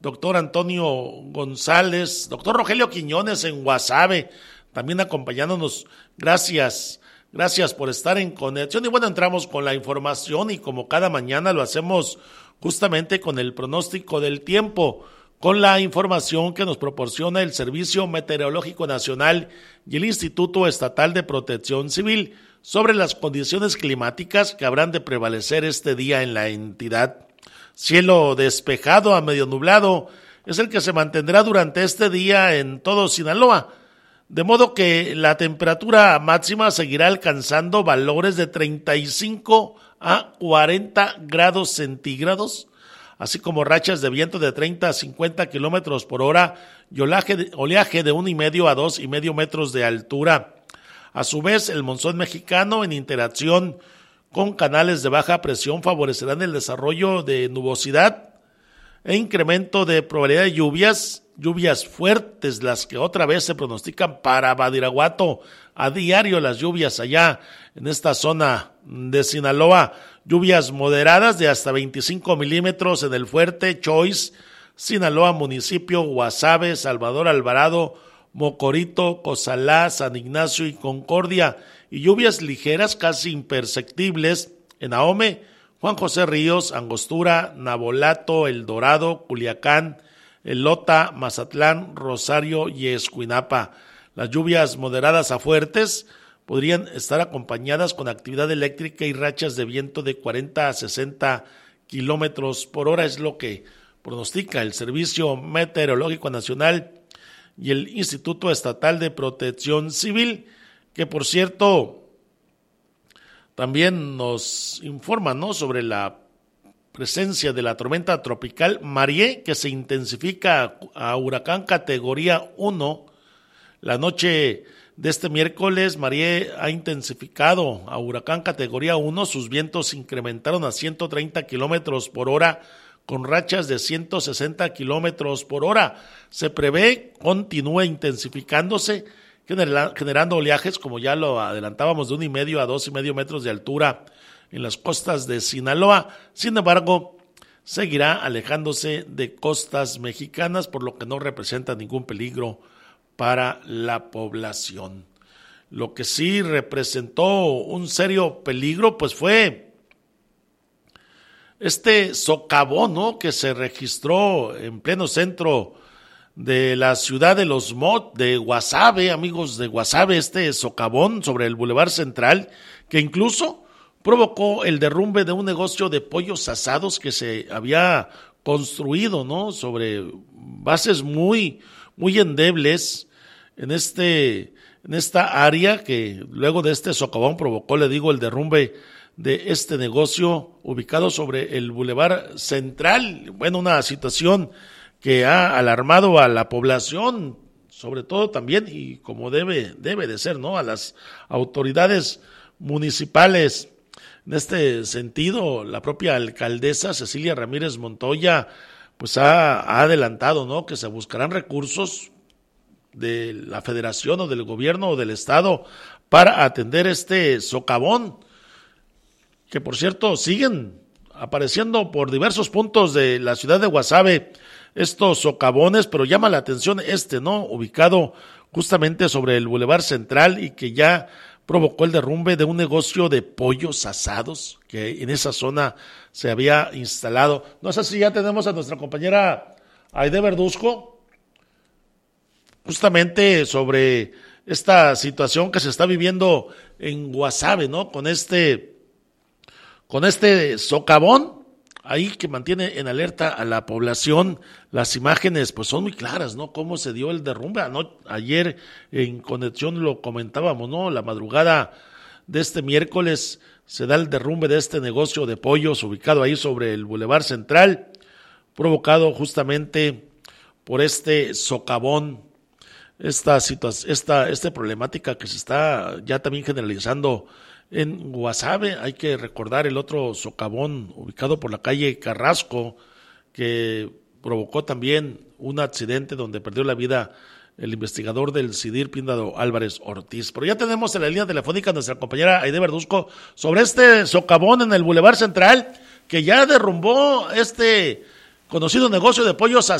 doctor Antonio González, doctor Rogelio Quiñones en Guasave, también acompañándonos. Gracias por estar en conexión. Y bueno, entramos con la información y como cada mañana lo hacemos justamente con el pronóstico del tiempo, con la información que nos proporciona el Servicio Meteorológico Nacional y el Instituto Estatal de Protección Civil sobre las condiciones climáticas que habrán de prevalecer este día en la entidad. Cielo despejado a medio nublado es el que se mantendrá durante este día en todo Sinaloa, de modo que la temperatura máxima seguirá alcanzando valores de 35 a 40 grados centígrados, así como rachas de viento de 30 a 50 kilómetros por hora y oleaje de 1,5 a 2,5 metros de altura. A su vez, el monzón mexicano, en interacción con canales de baja presión, favorecerán el desarrollo de nubosidad e incremento de probabilidad de lluvias fuertes, las que otra vez se pronostican para Badiraguato. A diario las lluvias allá en esta zona de Sinaloa, lluvias moderadas de hasta 25 milímetros en el Fuerte, Choix, Sinaloa, municipio, Guasave, Salvador Alvarado, Mocorito, Cozalá, San Ignacio y Concordia, y lluvias ligeras casi imperceptibles en Ahome, Juan José Ríos, Angostura, Nabolato, El Dorado, Culiacán, Elota, Mazatlán, Rosario y Escuinapa. Las lluvias moderadas a fuertes podrían estar acompañadas con actividad eléctrica y rachas de viento de 40 a 60 kilómetros por hora, es lo que pronostica el Servicio Meteorológico Nacional y el Instituto Estatal de Protección Civil, que por cierto también nos informa, ¿no?, sobre la presencia de la tormenta tropical Marié, que se intensifica a huracán categoría 1. La noche de este miércoles, Marié ha intensificado a huracán categoría 1, sus vientos incrementaron a 130 kilómetros por hora, con rachas de 160 kilómetros por hora. Se prevé continúe intensificándose, generando oleajes, como ya lo adelantábamos, de 1,5 a 2,5 metros de altura en las costas de Sinaloa. Sin embargo, seguirá alejándose de costas mexicanas, por lo que no representa ningún peligro para la población. Lo que sí representó un serio peligro, pues fue este socavón, ¿no?, que se registró en pleno centro de la ciudad de Los Mochis, de Guasave, amigos de Guasave, este socavón sobre el Boulevard Central, que incluso provocó el derrumbe de un negocio de pollos asados que se había construido, ¿no?, sobre bases muy endebles en esta área, que luego de este socavón provocó, le digo, el derrumbe de este negocio ubicado sobre el Boulevard Central. Bueno, una situación que ha alarmado a la población, sobre todo también, y como debe de ser, ¿no?, a las autoridades municipales. En este sentido, la propia alcaldesa Cecilia Ramírez Montoya pues ha adelantado, ¿no?, que se buscarán recursos de la federación o del gobierno o del estado para atender este socavón, que por cierto siguen apareciendo por diversos puntos de la ciudad de Guasave estos socavones, pero llama la atención ¿no?, ubicado justamente sobre el Boulevard Central y que ya provocó el derrumbe de un negocio de pollos asados que en esa zona se había instalado. No sé si ya tenemos a nuestra compañera Aide Verduzco, justamente sobre esta situación que se está viviendo en Guasave, ¿no?, con este socavón ahí que mantiene en alerta a la población. Las imágenes pues son muy claras, ¿no?, cómo se dio el derrumbe. Ayer en conexión lo comentábamos, ¿no?, la madrugada de este miércoles se da el derrumbe de este negocio de pollos ubicado ahí sobre el Boulevard Central, provocado justamente por este socavón, esta problemática que se está ya también generalizando en Guasave. Hay que recordar el otro socavón ubicado por la calle Carrasco, que provocó también un accidente donde perdió la vida el investigador del CIDIR, Píndaro Álvarez Ortiz. Pero ya tenemos en la línea telefónica a nuestra compañera Aide Verduzco sobre este socavón en el Boulevard Central que ya derrumbó este conocido negocio de pollos